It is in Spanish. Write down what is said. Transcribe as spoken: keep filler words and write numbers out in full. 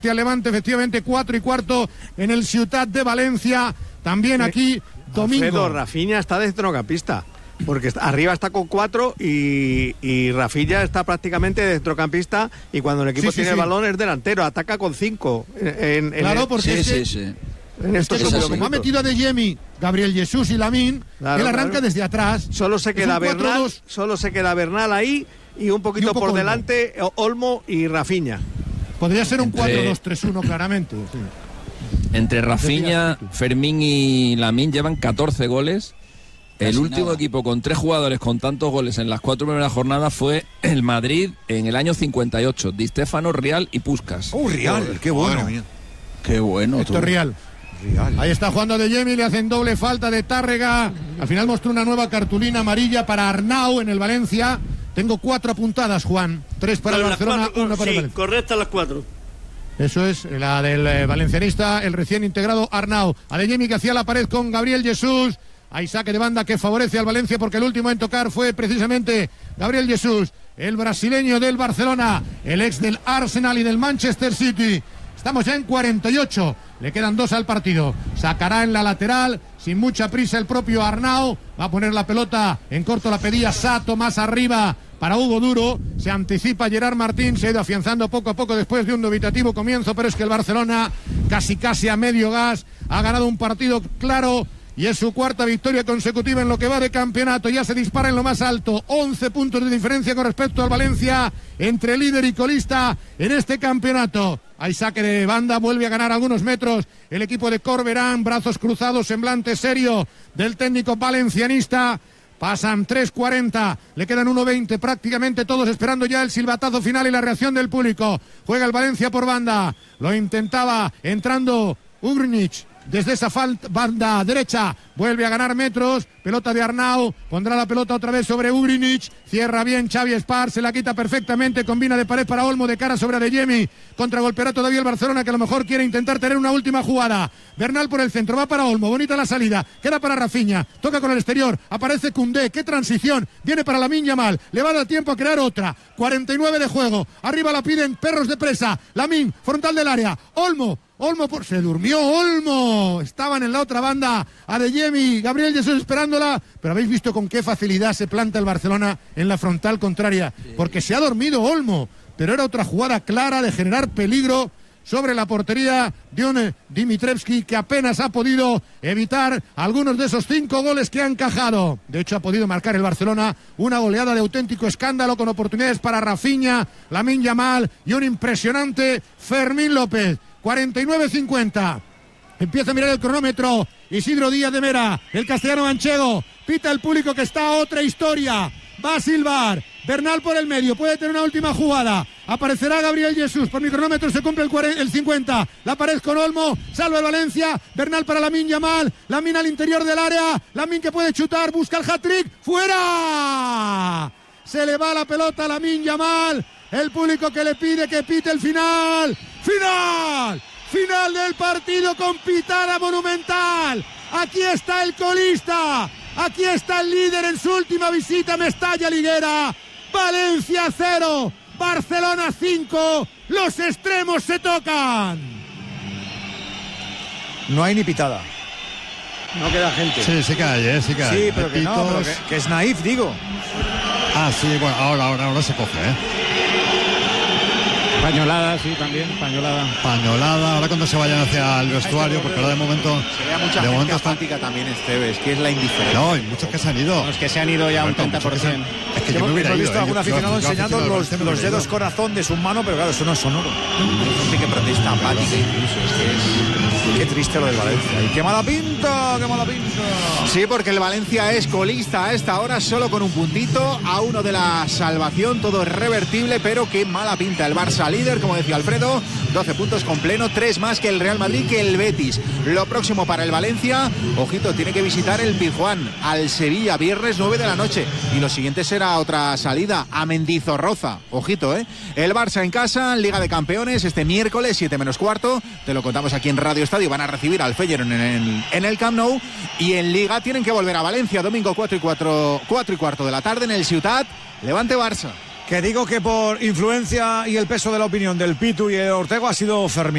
Levante, efectivamente, cuatro y cuarto en el Ciutat de Valencia. También aquí, domingo. Alfredo, Rafinha está de centrocampista, porque está, arriba está con cuatro y, y Rafinha está prácticamente de centrocampista, y cuando el equipo sí, sí, tiene sí. el balón es delantero, ataca con cinco. En, en claro, el, porque sí, es sí, sí. En estos es como, como ha metido a De Jemi, Gabriel Jesús y Lamine, claro, él arranca claro. desde atrás. Solo se queda Bernal, solo se queda Bernal ahí y un poquito y un por Olmo. delante Olmo y Rafinha. Podría ser un Entre... cuatro dos tres uno claramente. Sí. Entre Rafinha, Fermín y Lamine llevan catorce goles. El Casi último nada. equipo con tres jugadores con tantos goles en las cuatro primeras jornadas fue el Madrid en el año cincuenta y ocho. Di Stéfano, Rial y Puskás. ¡Oh, Rial! ¡Qué bueno! ¡Qué bueno! Esto es Rial. Real. Ahí está jugando De Jemi, le hacen doble falta de Tárrega. Al final mostró una nueva cartulina amarilla para Arnau en el Valencia. Tengo cuatro apuntadas, Juan. Tres para no, el Barcelona, cuatro, una para sí, el Valencia. Correctas las cuatro. Eso es, la del eh, valencianista, el recién integrado Arnau. A De Jemi que hacía la pared con Gabriel Jesús. Hay saque de banda que favorece al Valencia porque el último en tocar fue precisamente Gabriel Jesús, el brasileño del Barcelona, el ex del Arsenal y del Manchester City. Estamos ya en cuarenta y ocho, le quedan dos al partido. Sacará en la lateral, sin mucha prisa el propio Arnau. Va a poner la pelota en corto, la pedía Sato, más arriba para Hugo Duro. Se anticipa Gerard Martín, se ha ido afianzando poco a poco después de un dubitativo comienzo, pero es que el Barcelona, casi casi a medio gas, ha ganado un partido claro. Y es su cuarta victoria consecutiva en lo que va de campeonato. Ya se dispara en lo más alto. once puntos de diferencia con respecto al Valencia entre líder y colista en este campeonato. Hay saque de banda, vuelve a ganar algunos metros el equipo de Corberán. Brazos cruzados, semblante serio del técnico valencianista. Pasan tres cuarenta, le quedan uno veinte, prácticamente todos esperando ya el silbatazo final y la reacción del público. Juega el Valencia por banda. Lo intentaba entrando Ugrinic. Desde esa falta, banda derecha, vuelve a ganar metros, pelota de Arnau, pondrá la pelota otra vez sobre Ugrinic, cierra bien Xavi Espar, se la quita perfectamente, combina de pared para Olmo, de cara sobre De Jemi, contragolpeará todavía el Barcelona que a lo mejor quiere intentar tener una última jugada. Bernal por el centro, va para Olmo, bonita la salida, queda para Rafinha, toca con el exterior, aparece Koundé, qué transición, viene para Lamine Yamal, le va a dar tiempo a crear otra, cuarenta y nueve de juego, arriba la piden perros de presa, Lamine, frontal del área, Olmo, Olmo, por... se durmió Olmo. Estaban en la otra banda a De Jemi, Gabriel Jesús esperándola, pero habéis visto con qué facilidad se planta el Barcelona en la frontal contraria, porque se ha dormido Olmo, pero era otra jugada clara de generar peligro sobre la portería de un Dimitrevski que apenas ha podido evitar algunos de esos cinco goles que ha encajado. De hecho, ha podido marcar el Barcelona una goleada de auténtico escándalo con oportunidades para Rafinha, Lamine Yamal y un impresionante Fermín López. cuarenta y nueve cincuenta. Empieza a mirar el cronómetro Isidro Díaz de Mera, el castellano manchego. Pita el público que está otra historia. Va a silbar. Bernal por el medio. Puede tener una última jugada. Aparecerá Gabriel Jesús. Por mi cronómetro se cumple el, cuarenta, el cincuenta. La pared con Olmo. Salva el Valencia. Bernal para Lamine Yamal. Lamine al interior del área. Lamine que puede chutar. Busca el hat-trick. ¡Fuera! Se le va la pelota a Lamine Yamal. El público que le pide que pite el final. ¡Final! Final del partido con pitada monumental. Aquí está el colista. Aquí está el líder en su última visita a Mestalla Liguera. Valencia cero, Barcelona cinco. Los extremos se tocan. No hay ni pitada. No queda gente. Sí, sí que hay, ¿eh? Sí que hay. Sí, pero que no, pero que, que es naif, digo. Ah, sí, bueno, ahora, ahora, ahora se coge, ¿eh? Pañolada, sí, también, pañolada. Pañolada, ahora cuando se vayan hacia el vestuario, porque ahora de momento... Se ve a mucha de gente momento apática está... también, Esteves, que es la indiferencia. No, hay muchos que se han ido. Los que se han ido ya un treinta por ciento. Es que yo me hubiera Hemos ido. visto a algún aficionado enseñando los, los dedos corazón de su mano, pero claro, eso no es sonoro. Hay gente que protesta apática incluso, es que es... Qué triste lo del Valencia. Y qué mala pinta, qué mala pinta. Sí, porque el Valencia es colista a esta hora, solo con un puntito, a uno de la salvación, todo es revertible, pero qué mala pinta. El Barça líder, como decía Alfredo, doce puntos con pleno, tres más que el Real Madrid, que el Betis. Lo próximo para el Valencia, ojito, tiene que visitar el Pizjuán, al Sevilla, viernes nueve de la noche. Y lo siguiente será otra salida a Mendizorroza. Ojito, ¿eh? El Barça en casa, Liga de Campeones, este miércoles, siete menos cuarto. Te lo contamos aquí en Radio Estadio. Van a recibir al Feyenoord en el, en el Camp Nou. Y en Liga tienen que volver a Valencia, domingo cuatro y cuatro, cuatro y cuarto de la tarde en el Ciutat. Levante Barça. Que digo que por influencia y el peso de la opinión del Pitu y el Ortega ha sido Fermín.